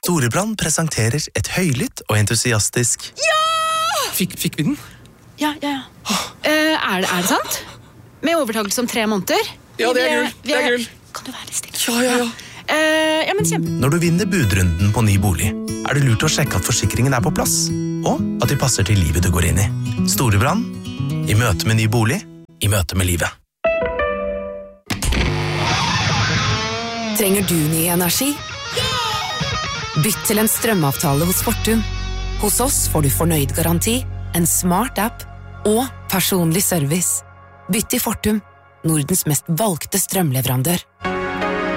Storebrand presenterer et høylytt og entusiastisk Fikk vi den? Ja. Er det sant? Med overtakelse om 3 måneder? Ja, det er gull. Kan du være litt stille? Ja. Ja, men kjempe. Når du vinner budrunden på ny bolig, er det lurt å sjekke at forsikringen er på plass, og at de passer til livet du går inn i. Storebrand, i møte med ny bolig, i møte med livet. Trenger du ny energi? Bytt til en strømavtale hos Fortum. Hos oss får du fornøyd garanti, en smart app og personlig service. Bytt til Fortum, Nordens mest valgte strømleverandør.